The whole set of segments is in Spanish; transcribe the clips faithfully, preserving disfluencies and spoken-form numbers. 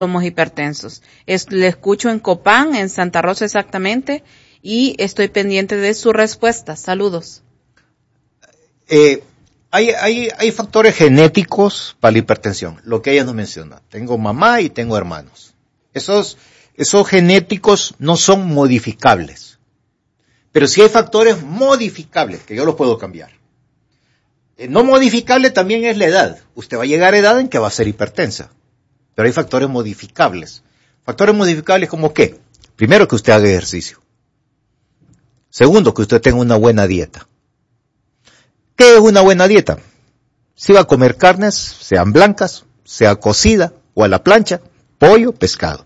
somos hipertensos. Es, le escucho en Copán, en Santa Rosa exactamente, y estoy pendiente de su respuesta. Saludos. Eh, hay, hay, hay factores genéticos para la hipertensión, lo que ella nos menciona. Tengo mamá y tengo hermanos. Esos, esos genéticos no son modificables. Pero sí hay factores modificables, que yo los puedo cambiar. Eh, no modificable también es la edad. Usted va a llegar a edad en que va a ser hipertensa. Pero hay factores modificables. Factores modificables como ¿qué? Primero, que usted haga ejercicio. Segundo, que usted tenga una buena dieta. ¿Qué es una buena dieta? Si va a comer carnes, sean blancas, sea cocida o a la plancha, pollo, pescado.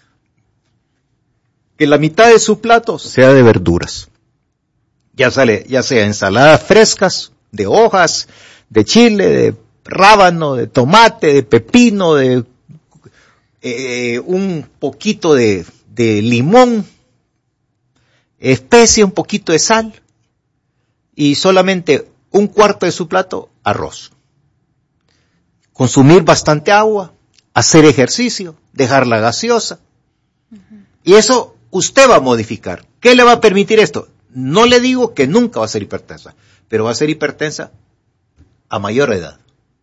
Que la mitad de su plato sea de verduras. Ya sale, ya sea ensaladas frescas, de hojas, de chile, de rábano, de tomate, de pepino, de eh, un poquito de, de limón, especia, un poquito de sal y solamente un cuarto de su plato arroz. Consumir bastante agua, hacer ejercicio, dejar la gaseosa. Uh-huh. Y eso usted va a modificar. ¿Qué le va a permitir esto? No le digo que nunca va a ser hipertensa, pero va a ser hipertensa a mayor edad.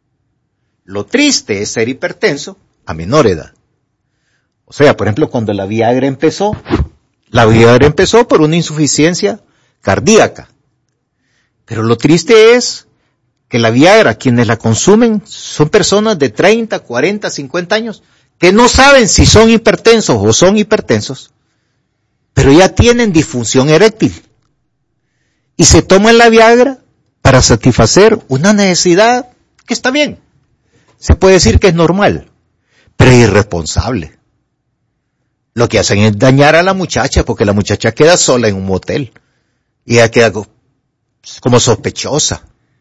Lo triste es ser hipertenso a menor edad. O sea, por ejemplo, cuando la Viagra empezó, la Viagra empezó por una insuficiencia cardíaca. Pero lo triste es que la Viagra, quienes la consumen, son personas de treinta, cuarenta, cincuenta años, que no saben si son hipertensos o son hipertensos, pero ya tienen disfunción eréctil. Y se toman la Viagra para satisfacer una necesidad que está bien. Se puede decir que es normal, pero es irresponsable. Lo que hacen es dañar a la muchacha, porque la muchacha queda sola en un motel. Y ella queda como sospechosa.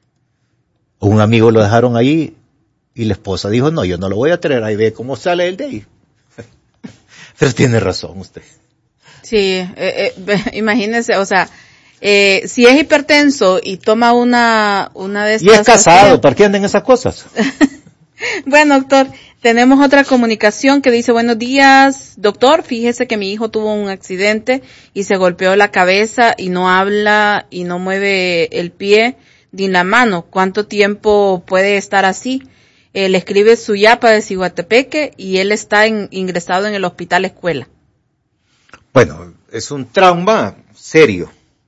Un amigo lo dejaron ahí y la esposa dijo, no, yo no lo voy a traer, ahí ve cómo sale él de ahí. Pero tiene razón usted. Sí, eh, eh, imagínese, o sea, eh, si es hipertenso y toma una, una de estas... Y es casado, ¿para qué andan esas cosas? Bueno, doctor, tenemos otra comunicación que dice, buenos días, doctor, fíjese que mi hijo tuvo un accidente y se golpeó la cabeza y no habla y no mueve el pie ni la mano. ¿Cuánto tiempo puede estar así? Él escribe su yapa de Ciguatepeque y él está en, ingresado en el hospital escuela. Bueno, es un trauma serio.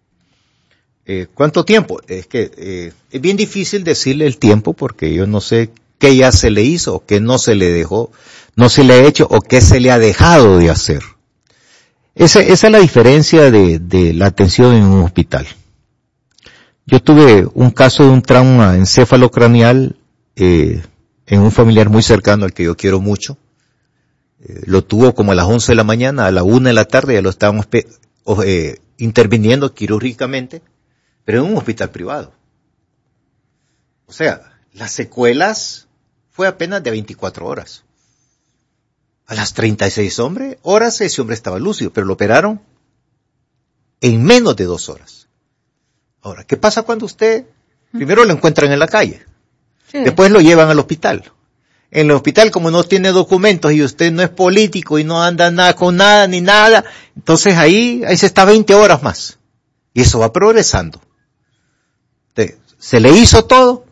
Eh, ¿Cuánto tiempo? Es que eh, es bien difícil decirle el tiempo porque yo no sé qué ya se le hizo, o qué no se le dejó, no se le ha hecho, o qué se le ha dejado de hacer. Esa, esa es la diferencia de, de la atención en un hospital. Yo tuve un caso de un trauma encefalocraneal eh, en un familiar muy cercano al que yo quiero mucho. Eh, lo tuvo como a las once de la mañana, a la una de la tarde, ya lo estábamos pe- eh, interviniendo quirúrgicamente, pero en un hospital privado. O sea, las secuelas fue apenas de veinticuatro horas. A las treinta y seis hombre, horas ese hombre estaba lúcido, pero lo operaron en menos de dos horas. Ahora, ¿qué pasa cuando usted primero lo encuentran en la calle? Sí. Después lo llevan al hospital. En el hospital, como no tiene documentos y usted no es político y no anda nada con nada ni nada, entonces ahí, ahí se está veinte horas más. Y eso va progresando. Se le hizo todo.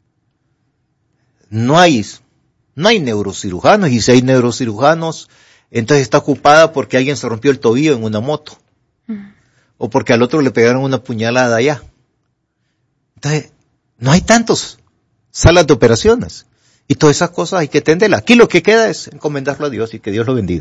No hay, no hay neurocirujanos, y si hay neurocirujanos, entonces está ocupada porque alguien se rompió el tobillo en una moto. Uh-huh. O porque al otro le pegaron una puñalada allá. Entonces, no hay tantos salas de operaciones. Y todas esas cosas hay que atenderlas. Aquí lo que queda es encomendarlo a Dios y que Dios lo bendiga.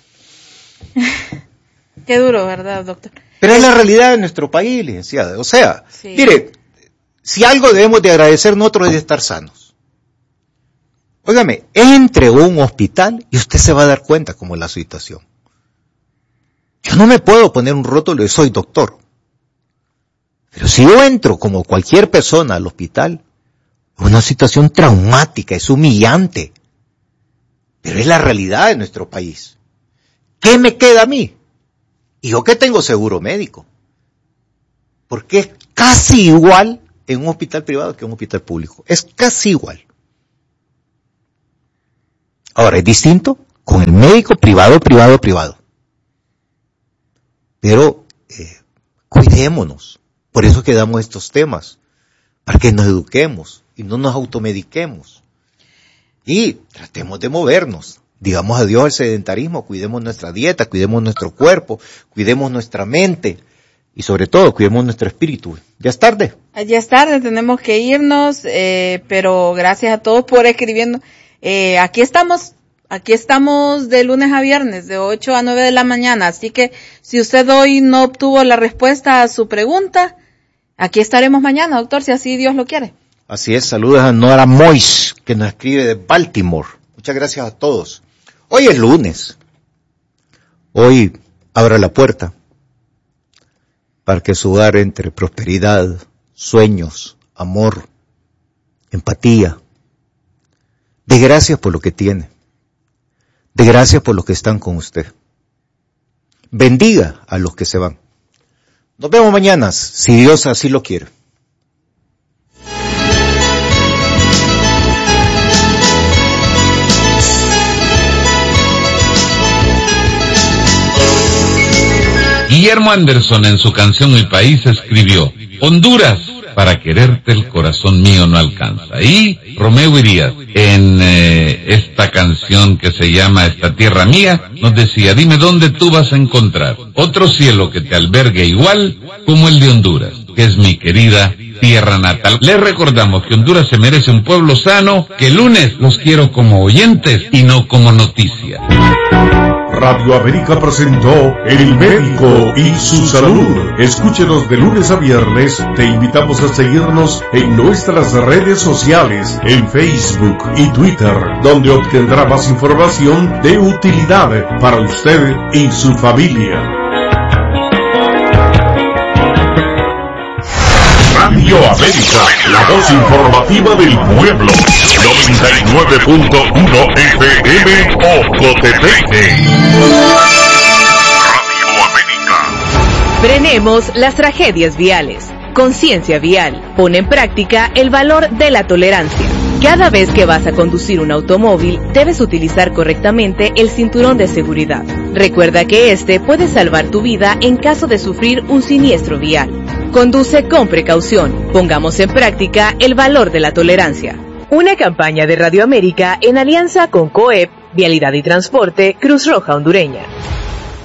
Qué duro, ¿verdad, doctor? Pero es la realidad de nuestro país, licenciada. O sea, sí. Mire, si algo debemos de agradecer nosotros es de estar sanos. Óigame, entre a un hospital y usted se va a dar cuenta cómo es la situación. Yo no me puedo poner un rótulo de soy doctor. Pero si yo entro como cualquier persona al hospital, es una situación traumática, es humillante. Pero es la realidad de nuestro país. ¿Qué me queda a mí? Y yo que tengo seguro médico. Porque es casi igual en un hospital privado que en un hospital público. Es casi igual. Ahora, es distinto con el médico privado, privado, privado. Pero eh, cuidémonos. Por eso que damos estos temas, para que nos eduquemos y no nos automediquemos. Y tratemos de movernos. Digamos adiós al sedentarismo, cuidemos nuestra dieta, cuidemos nuestro cuerpo, cuidemos nuestra mente y sobre todo cuidemos nuestro espíritu. Ya es tarde. Ya es tarde, tenemos que irnos, eh, pero gracias a todos por escribiendo. Eh, aquí estamos, aquí estamos de lunes a viernes, de ocho a nueve de la mañana, así que si usted hoy no obtuvo la respuesta a su pregunta, aquí estaremos mañana, doctor, si así Dios lo quiere. Así es, saludos a Nora Mois, que nos escribe de Baltimore. Muchas gracias a todos. Hoy es lunes. Hoy abra la puerta para que su hogar entre prosperidad, sueños, amor, empatía. De gracias por lo que tiene. De gracias por los que están con usted. Bendiga a los que se van. Nos vemos mañana, si Dios así lo quiere. Guillermo Anderson en su canción El País escribió: Honduras, para quererte el corazón mío no alcanza. Y Romeo Irías, en eh, esta canción que se llama Esta tierra mía, nos decía: dime dónde tú vas a encontrar otro cielo que te albergue igual como el de Honduras, que es mi querida tierra natal. Les recordamos que Honduras se merece un pueblo sano, que el lunes los quiero como oyentes y no como noticia. Radio América presentó El Médico y su Salud. Escúchenos de lunes a viernes. Te invitamos a seguirnos en nuestras redes sociales, en Facebook y Twitter, donde obtendrá más información de utilidad para usted y su familia. Radio América, la voz informativa del pueblo. noventa y nueve punto uno F M Ocotepeque. Radio América. Frenemos las tragedias viales. Conciencia vial. Pone en práctica el valor de la tolerancia. Cada vez que vas a conducir un automóvil, debes utilizar correctamente el cinturón de seguridad. Recuerda que este puede salvar tu vida en caso de sufrir un siniestro vial. Conduce con precaución. Pongamos en práctica el valor de la tolerancia. Una campaña de Radio América en alianza con COEP, Vialidad y Transporte, Cruz Roja Hondureña.